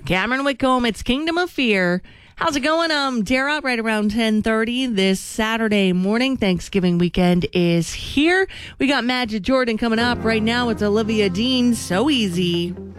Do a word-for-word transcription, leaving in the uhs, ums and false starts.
Cameron Whitcomb, it's Kingdom of Fear. How's it going? Um, Dara, right around ten thirty this Saturday morning. Thanksgiving weekend is here. We got Magic Jordan coming up right now with Olivia Dean. So easy.